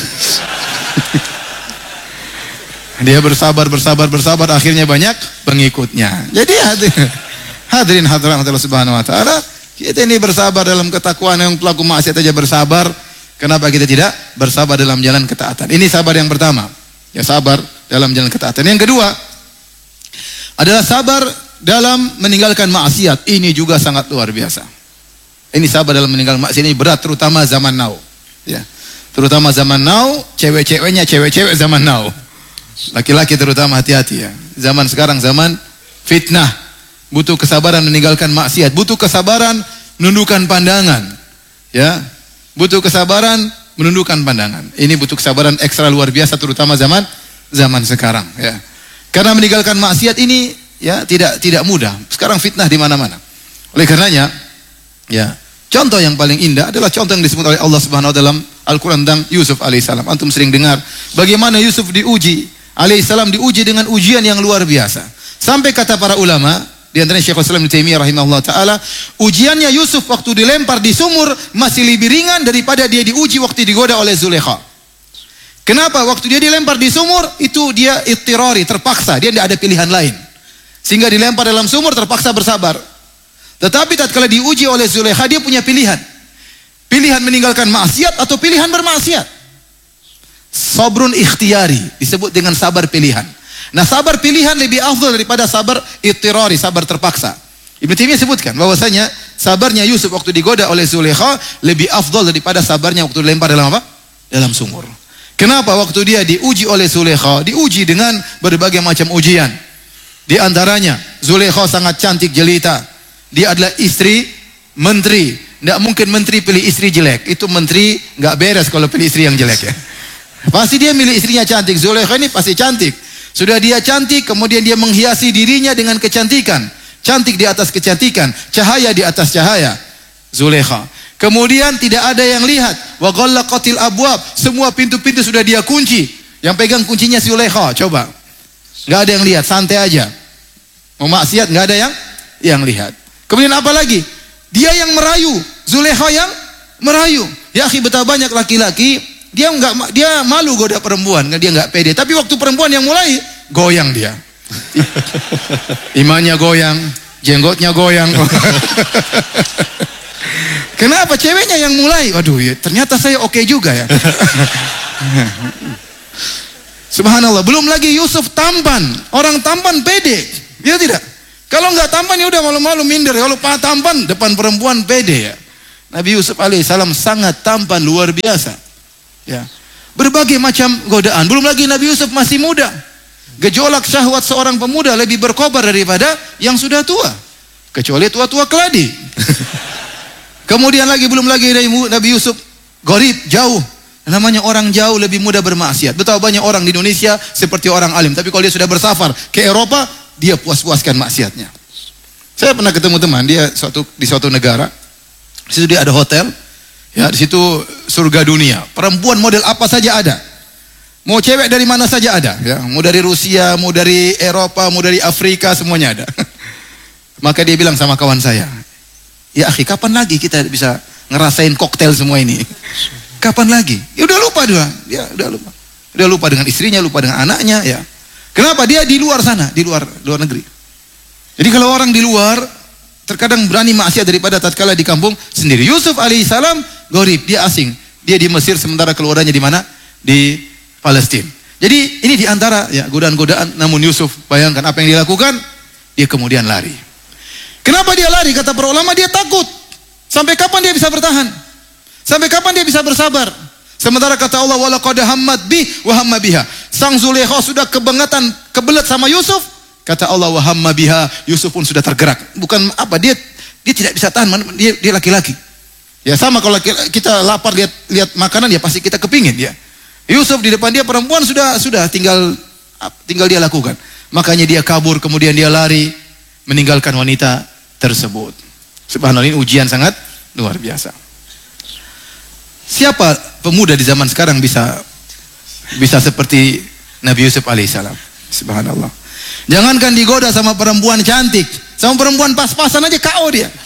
Dia bersabar, bersabar, bersabar, akhirnya banyak pengikutnya. Jadi hadirin, hadirin hadirat Allah Subhanahu wa taala, kita ini bersabar dalam ketakwaan, yang pelaku maksiat aja bersabar. Kenapa kita tidak bersabar dalam jalan ketaatan? Ini sabar yang pertama. Ya, sabar dalam jalan ketaatan. Yang kedua adalah sabar dalam meninggalkan maksiat. Ini juga sangat luar biasa. Ini sabar dalam meninggalkan maksiat ini berat, terutama zaman now. Ya. Terutama zaman now, cewek-ceweknya cewek-cewek zaman now. Laki-laki terutama hati-hati ya. Zaman sekarang zaman fitnah. Butuh kesabaran meninggalkan maksiat, butuh kesabaran menundukkan pandangan. Ya. Butuh kesabaran menundukkan pandangan. Ini butuh kesabaran ekstra luar biasa terutama zaman zaman sekarang ya. Karena meninggalkan maksiat ini ya tidak tidak mudah. Sekarang fitnah di mana-mana. Oleh karenanya ya, contoh yang paling indah adalah contoh yang disebut oleh Allah Subhanahu wa taala dalam Al-Qur'an tentang Yusuf alaihissalam. Antum sering dengar bagaimana Yusuf diuji, alaihissalam diuji dengan ujian yang luar biasa. Sampai kata para ulama, di antaranya Syekhul Islam Ibnu Taimiyah rahimahullah taala, ujiannya Yusuf waktu dilempar di sumur masih lebih ringan daripada dia diuji waktu digoda oleh Zulaikha. Kenapa? Waktu dia dilempar di sumur, itu dia ittirari, terpaksa. Dia tidak ada pilihan lain. Sehingga dilempar dalam sumur, terpaksa bersabar. Tetapi tatkala diuji oleh Zulaikha, dia punya pilihan. Pilihan meninggalkan maksiat atau pilihan bermaksiat. Sabrun ikhtiyari, disebut dengan sabar pilihan. Nah, sabar pilihan lebih afdal daripada sabar ittirari, sabar terpaksa. Ibnu Taimiyah sebutkan bahwasanya sabarnya Yusuf waktu digoda oleh Zulaikha lebih afdal daripada sabarnya waktu dilempar dalam apa? Dalam sumur. Kenapa? Waktu dia diuji oleh Zulaikha, diuji dengan berbagai macam ujian. Di antaranya, Zulaikha sangat cantik jelita. Dia adalah istri menteri. Tidak mungkin menteri pilih istri jelek. Itu menteri nggak beres kalau pilih istri yang jelek ya. Pasti dia milih istrinya cantik. Zulaikha ini pasti cantik. Sudah dia cantik, kemudian dia menghiasi dirinya dengan kecantikan. Cantik di atas kecantikan, cahaya di atas cahaya. Zulaikha. Kemudian tidak ada yang lihat. Wa ghallaqatil abwab. Semua pintu-pintu sudah dia kunci. Yang pegang kuncinya Zulaikha. Coba. Enggak ada yang lihat, santai aja. Mau maksiat enggak ada yang yang lihat. Kemudian apa lagi? Dia yang merayu, Zulaikha yang merayu. Ya akhi, betapa banyak laki-laki dia enggak dia malu goda perempuan, dia enggak pede. Tapi waktu perempuan yang mulai, goyang dia. Imannya goyang, jenggotnya goyang. Kenapa? Ceweknya yang mulai. Waduh, ya, ternyata saya oke okay juga ya. Subhanallah. Belum lagi Yusuf tampan. Orang tampan pede. Ya tidak? Kalau nggak tampan ya udah malu-malu minder. Kalau tampan depan perempuan pede ya. Nabi Yusuf alaihissalam sangat tampan luar biasa. Ya. Berbagai macam godaan. Belum lagi Nabi Yusuf masih muda. Gejolak syahwat seorang pemuda lebih berkobar daripada yang sudah tua. Kecuali tua-tua keladi. Kemudian lagi belum lagi Nabi Yusuf gharib, jauh. Namanya orang jauh lebih mudah bermaksiat. Betapa banyak orang di Indonesia seperti orang alim, tapi kalau dia sudah bersafar ke Eropa, dia puas-puaskan maksiatnya. Saya pernah ketemu teman, dia suatu di suatu negara. Di situ dia ada hotel. Ya, di situ surga dunia. Perempuan model apa saja ada. Mau cewek dari mana saja ada, ya. Mau dari Rusia, mau dari Eropa, mau dari Afrika, semuanya ada. Maka dia bilang sama kawan saya, ya akhi, kapan lagi kita bisa ngerasain koktail semua ini? Kapan lagi? Ya udah lupa dia. Dia udah lupa. Dia lupa dengan istrinya, lupa dengan anaknya ya. Kenapa? Dia di luar sana, di luar luar negeri. Jadi kalau orang di luar terkadang berani maksiat daripada tatkala di kampung sendiri. Yusuf alaihissalam gharib, dia asing. Dia di Mesir sementara keluarganya di mana? Di Palestina. Jadi ini di antara ya godaan-godaan, namun Yusuf bayangkan apa yang dilakukan, dia kemudian lari. Kenapa dia lari? Kata para ulama, dia takut. Sampai kapan dia bisa bertahan? Sampai kapan dia bisa bersabar? Sementara kata Allah, walaqad hammat bih wa hamma biha. Sang Zulaikha sudah kebangetan, kebelet sama Yusuf. Kata Allah, wa hamma biha, Yusuf pun sudah tergerak. Bukan apa, dia dia tidak bisa tahan, dia dia laki-laki. Ya sama kalau kita lapar lihat lihat makanan ya pasti kita kepingin ya. Yusuf di depan dia perempuan sudah sudah tinggal tinggal dia lakukan. Makanya dia kabur, kemudian dia lari meninggalkan wanita tersebut. Subhanallah, ini ujian sangat luar biasa. Siapa pemuda di zaman sekarang bisa bisa seperti Nabi Yusuf alaihissalam? Subhanallah. Jangankan digoda sama perempuan cantik, sama perempuan pas-pasan aja K O dia.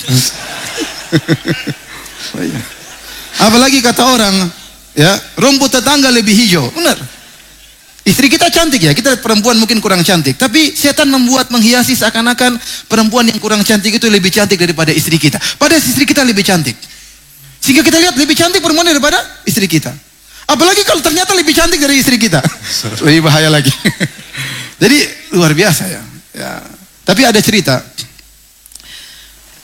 Apalagi kata orang, ya, rumput tetangga lebih hijau. Benar. Istri kita cantik ya, kita perempuan mungkin kurang cantik, tapi setan membuat menghiasi seakan-akan perempuan yang kurang cantik itu lebih cantik daripada istri kita. Padahal istri kita lebih cantik. Sehingga kita lihat lebih cantik perempuan daripada istri kita. Apalagi kalau ternyata lebih cantik dari istri kita. Lebih bahaya lagi. Jadi luar biasa ya. Ya. Tapi ada cerita.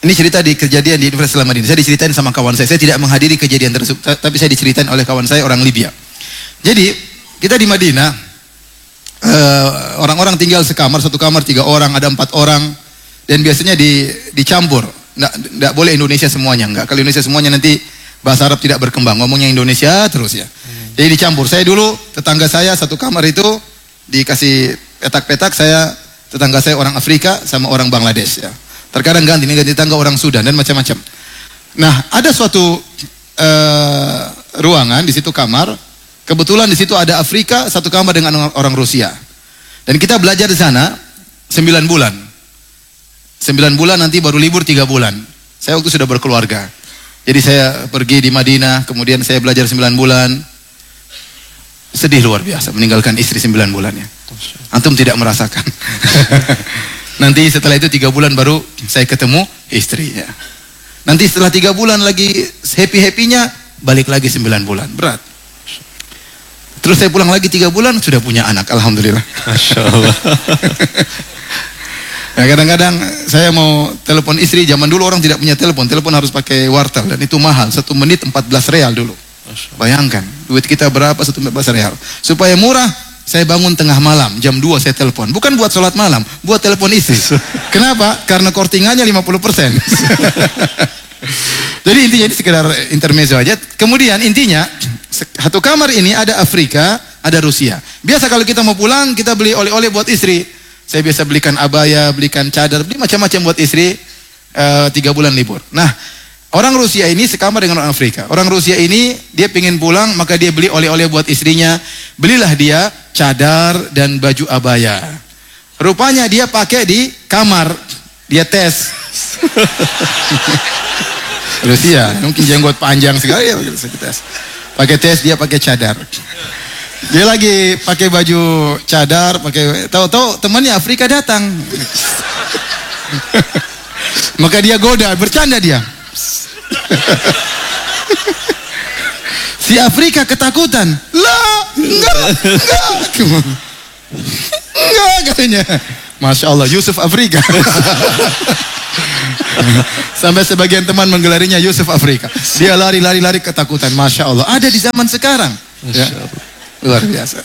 Ini cerita di kejadian di Universitas Al-Madinah. Saya diceritain sama kawan saya. Saya tidak menghadiri kejadian tersebut, tapi saya diceritain oleh kawan saya orang Libya. Jadi kita di Madinah, orang-orang uh, tinggal sekamar, satu kamar tiga orang, ada empat orang, dan biasanya di, dicampur. Nggak, nggak boleh Indonesia semuanya, nggak. Kalau Indonesia semuanya nanti bahasa Arab tidak berkembang, ngomongnya Indonesia terus ya. Hmm. Jadi dicampur. Saya dulu tetangga saya satu kamar itu dikasih petak-petak, saya tetangga saya orang Afrika sama orang Bangladesh ya. Terkadang ganti, ini ganti tangga orang Sudan dan macam-macam. Nah, ada suatu uh, ruangan di situ kamar. Kebetulan di situ ada Afrika, satu kamar dengan orang Rusia. Dan kita belajar di sana sembilan bulan. Sembilan bulan nanti baru libur tiga bulan. Saya waktu sudah berkeluarga. Jadi saya pergi di Madinah, kemudian saya belajar sembilan bulan. Sedih luar biasa meninggalkan istri sembilan bulannya. Antum tidak merasakan. Nanti setelah itu tiga bulan baru saya ketemu istrinya. Nanti setelah tiga bulan lagi happy-happynya, balik lagi sembilan bulan. Berat. Terus saya pulang lagi tiga bulan, sudah punya anak. Alhamdulillah. Masya Allah. Nah, kadang-kadang saya mau telepon istri, zaman dulu orang tidak punya telepon. Telepon harus pakai wartel, dan itu mahal. Satu menit empat belas real dulu. Bayangkan, duit kita berapa satu menit empat belas real. Supaya murah, saya bangun tengah malam, jam dua saya telepon. Bukan buat sholat malam, buat telepon istri. Kenapa? Karena kortingannya lima puluh persen. Jadi intinya ini sekedar intermezzo aja. Kemudian intinya, satu kamar ini ada Afrika, ada Rusia. Biasa kalau kita mau pulang, kita beli oleh-oleh buat istri. Saya biasa belikan abaya, belikan cadar, beli macam-macam buat istri, uh, tiga bulan libur. Nah, orang Rusia ini sekamar dengan orang Afrika. Orang Rusia ini, dia pengen pulang, maka dia beli oleh-oleh buat istrinya. Belilah dia cadar dan baju abaya. Rupanya dia pakai di kamar. Dia tes. Rusia, mungkin jenggot panjang sekali ya, tes. Pakai tes, dia pakai cadar. Dia lagi pakai baju cadar, pakai, tahu-tahu temannya Afrika datang. Maka dia goda, bercanda dia. Si Afrika ketakutan. Lah, enggak, enggak. Enggak katanya. Masya Allah, Yusuf Afrika. Sampai sebagian teman menggelarinya Yusuf Afrika. Dia lari-lari-lari ketakutan. Masya Allah, ada di zaman sekarang. Ya. Luar biasa.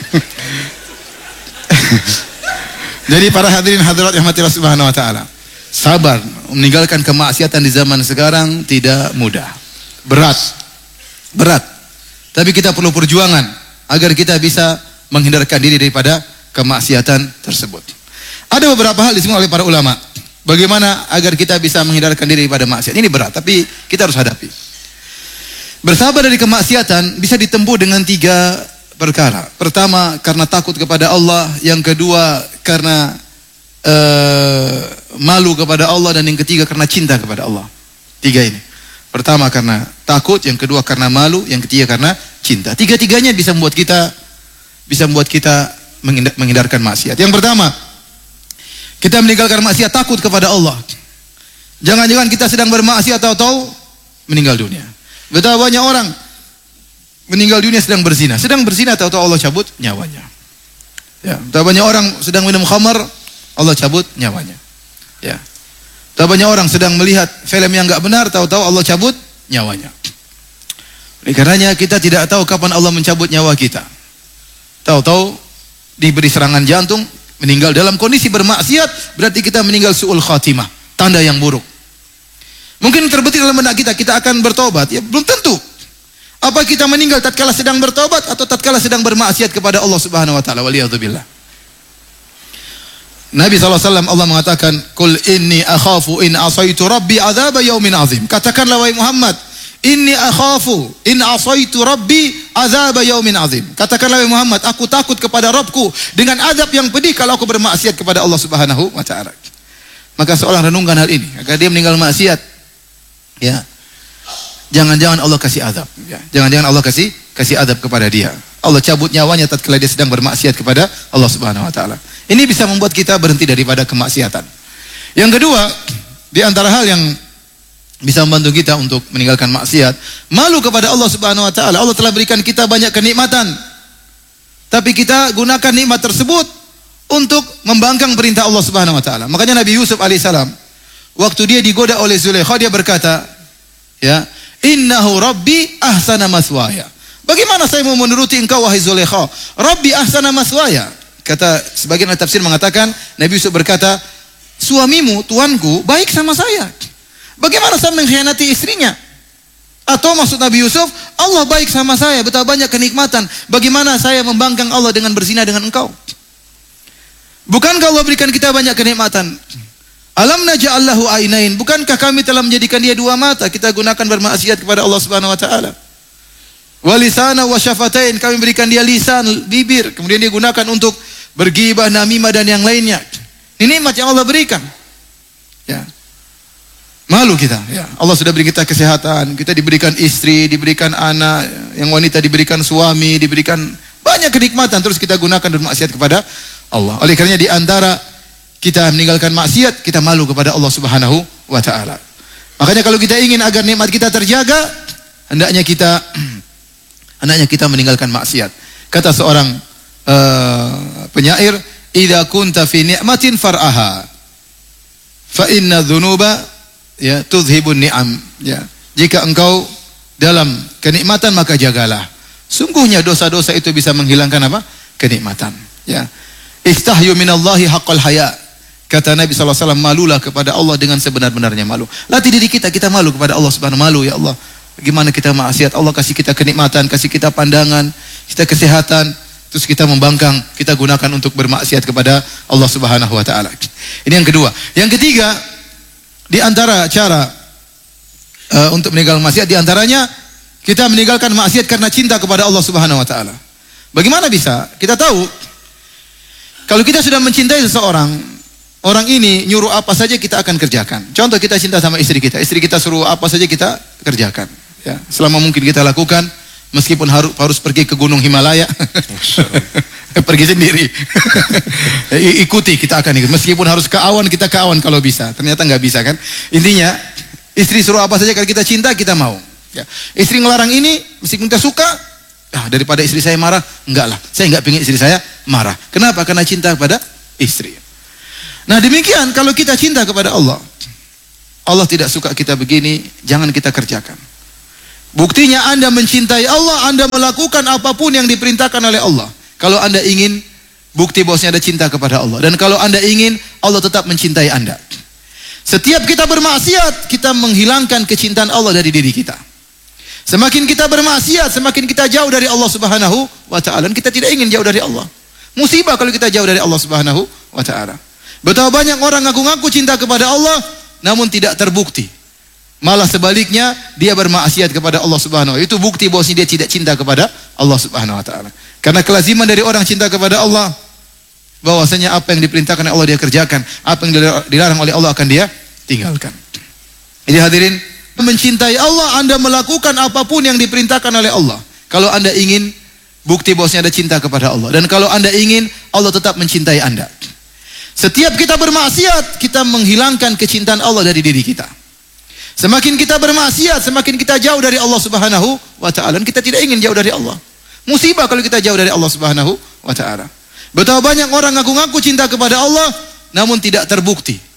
Jadi para hadirin hadirat yang Allah Subhanahu wa taala, sabar meninggalkan kemaksiatan di zaman sekarang tidak mudah. Berat. Berat. Tapi kita perlu perjuangan agar kita bisa menghindarkan diri daripada kemaksiatan tersebut. Ada beberapa hal disebut oleh para ulama. Bagaimana agar kita bisa menghindarkan diri daripada maksiat. Ini berat, tapi kita harus hadapi. Bersabar dari kemaksiatan bisa ditempuh dengan tiga perkara. Pertama, karena takut kepada Allah. Yang kedua, karena uh, malu kepada Allah. Dan yang ketiga, karena cinta kepada Allah. Tiga ini. Pertama, karena takut. Yang kedua, karena malu. Yang ketiga, karena cinta. Tiga-tiganya bisa membuat kita bisa membuat kita menghindarkan maksiat. Yang pertama, kita meninggalkan maksiat takut kepada Allah. Jangan-jangan kita sedang bermaksiat tahu-tahu meninggal dunia. Betapa banyak orang meninggal dunia sedang berzina. Sedang berzina tahu-tahu Allah cabut nyawanya. Ya, betapa banyak orang sedang minum khamar, Allah cabut nyawanya. Ya. Betapa banyak orang sedang melihat film yang enggak benar, tahu-tahu Allah cabut nyawanya. Oleh karenanya kita tidak tahu kapan Allah mencabut nyawa kita. Tahu-tahu diberi serangan jantung, meninggal dalam kondisi bermaksiat, berarti kita meninggal su'ul khatimah, tanda yang buruk. Mungkin terbetik dalam benak kita, kita akan bertobat. Ya, belum tentu. Apa kita meninggal tatkala sedang bertobat atau tatkala sedang bermaksiat kepada Allah Subhanahu wa taala? Waliyadzubillah. Nabi sallallahu alaihi wasallam Allah mengatakan, "Qul inni akhafu in asaitu rabbi adzab yaumin azim." Katakanlah wahai Muhammad, inni akhafu in asaitu rabbi adzab yaumin azim. Katakanlah wahai Muhammad, aku takut kepada Rabbku dengan azab yang pedih kalau aku bermaksiat kepada Allah Subhanahu wa taala. Maka seorang renungkan hal ini, agar dia meninggal maksiat. Ya. Jangan-jangan Allah kasih azab, ya. Jangan-jangan Allah kasih kasih azab kepada dia. Allah cabut nyawanya tatkala dia sedang bermaksiat kepada Allah Subhanahu wa taala. Ini bisa membuat kita berhenti daripada kemaksiatan. Yang kedua, di antara hal yang bisa membantu kita untuk meninggalkan maksiat, malu kepada Allah Subhanahu wa taala. Allah telah berikan kita banyak kenikmatan. Tapi kita gunakan nikmat tersebut untuk membangkang perintah Allah Subhanahu wa taala. Makanya Nabi Yusuf alaihissalam waktu dia digoda oleh Zulaikha, dia berkata, ya, innahu rabbi ahsana maswaya. Bagaimana saya mau menuruti engkau wahai Zulaikha? Rabbi ahsana maswaya. Kata sebagian ahli tafsir mengatakan, Nabi Yusuf berkata, suamimu, tuanku, baik sama saya. Bagaimana saya mengkhianati istrinya? Atau maksud Nabi Yusuf, Allah baik sama saya, betapa banyak kenikmatan. Bagaimana saya membangkang Allah dengan berzina dengan engkau? Bukankah Allah berikan kita banyak kenikmatan? Alam naj'al lahu ainain. Bukankah kami telah menjadikan dia dua mata? Kita gunakan bermaksiat kepada Allah Subhanahu wa taala. Wa lisana wa syafatain. Kami berikan dia lisan, bibir, kemudian dia gunakan untuk bergibah, namimah dan yang lainnya. Ini nikmat yang Allah berikan. Ya. Malu kita, ya. Allah sudah beri kita kesehatan, kita diberikan istri, diberikan anak, yang wanita diberikan suami, diberikan banyak kenikmatan, terus kita gunakan bermaksiat kepada Allah. Oleh karenanya di antara kita meninggalkan maksiat, kita malu kepada Allah Subhanahu wa taala. Makanya kalau kita ingin agar nikmat kita terjaga, hendaknya kita hendaknya kita meninggalkan maksiat. Kata seorang uh, penyair, "Idza kunta fi ni'matin far'aha, fa inna dzunuba ya tudhibun ni'am." Ya, jika engkau dalam kenikmatan maka jagalah. Sungguhnya dosa-dosa itu bisa menghilangkan apa? Kenikmatan. Ya. Istahyu minallahi haqqal haya. Kata Nabi sallallahu alaihi wasallam, malulah kepada Allah dengan sebenar-benarnya malu. Latih diri kita, kita malu kepada Allah Subhanahu wa taala. Malu, ya Allah. Bagaimana kita maksiat, Allah kasih kita kenikmatan, kasih kita pandangan, kita kesehatan, terus kita membangkang, kita gunakan untuk bermaksiat kepada Allah Subhanahu wa taala. Ini yang kedua. Yang ketiga, di antara cara uh, untuk meninggalkan maksiat, di antaranya kita meninggalkan maksiat karena cinta kepada Allah Subhanahu wa taala. Bagaimana bisa? Kita tahu kalau kita sudah mencintai seseorang, orang ini nyuruh apa saja kita akan kerjakan. Contoh, kita cinta sama istri kita, istri kita suruh apa saja kita kerjakan. Ya, selama mungkin kita lakukan, meskipun harus harus pergi ke Gunung Himalaya, pergi sendiri, ikuti, kita akan ikut. Meskipun harus ke awan, kita ke awan kalau bisa. Ternyata nggak bisa kan? Intinya, istri suruh apa saja kalau kita cinta, kita mau. Ya. Istri ngelarang ini, meskipun kita suka, ah, daripada istri saya marah, enggak lah. Saya nggak pengen istri saya marah. Kenapa? Karena cinta kepada istri. Nah demikian, kalau kita cinta kepada Allah, Allah tidak suka kita begini, jangan kita kerjakan. Buktinya Anda mencintai Allah, Anda melakukan apapun yang diperintahkan oleh Allah. Kalau Anda ingin bukti bahwasanya ada cinta kepada Allah. Dan kalau Anda ingin, Allah tetap mencintai Anda. Setiap kita bermaksiat, kita menghilangkan kecintaan Allah dari diri kita. Semakin kita bermaksiat, semakin kita jauh dari Allah Subhanahu wa taala. Dan kita tidak ingin jauh dari Allah. Musibah kalau kita jauh dari Allah Subhanahu wa taala. Betapa banyak orang ngaku-ngaku cinta kepada Allah, namun tidak terbukti. Malah sebaliknya, dia bermaksiat kepada Allah Subhanahu wa taala. Itu bukti bahwasanya dia tidak cinta kepada Allah Subhanahu wa taala. Karena kelaziman dari orang cinta kepada Allah, bahwasanya apa yang diperintahkan oleh Allah dia kerjakan, apa yang dilarang oleh Allah akan dia tinggalkan. Jadi hadirin, mencintai Allah, Anda melakukan apapun yang diperintahkan oleh Allah. Kalau Anda ingin bukti bahwasanya ada cinta kepada Allah, dan kalau Anda ingin, Allah tetap mencintai Anda. Setiap kita bermaksiat, kita menghilangkan kecintaan Allah dari diri kita. Semakin kita bermaksiat, semakin kita jauh dari Allah Subhanahu wa taala. Dan kita tidak ingin jauh dari Allah. Musibah kalau kita jauh dari Allah Subhanahu wa taala. Betapa banyak orang ngaku-ngaku cinta kepada Allah, namun tidak terbukti.